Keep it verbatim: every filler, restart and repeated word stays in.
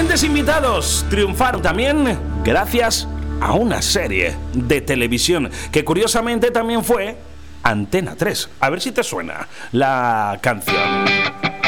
grandes invitados triunfaron también gracias a una serie de televisión que curiosamente también fue Antena tres. A ver si te suena la canción.